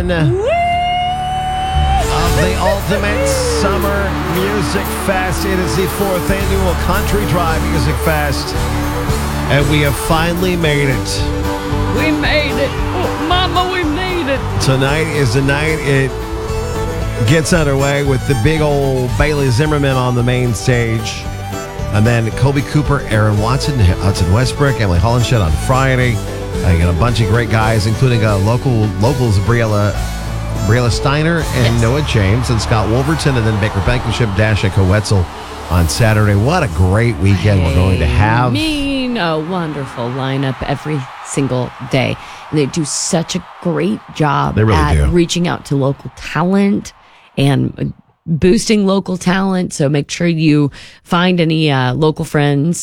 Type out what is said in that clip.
edition of the Ultimate Summer Music Fest. It is the 4th annual Country Drive Music Fest, and we have finally made it. We made it. Oh, Mama, we made it. Tonight is the night it gets underway with the big old Bailey Zimmerman on the main stage. And then Kobe Cooper, Aaron Watson, Hudson Westbrook, Emily Hollenshed on Friday. You got a bunch of great guys, including locals Briella Steiner and Noah James and Scott Wolverton, and then Baker Blankenship, Dasha Kowetzel on Saturday. What a great weekend we're going to have. A wonderful lineup every single day. And they do such a great job at reaching out to local talent and boosting local talent. So make sure you find any local friends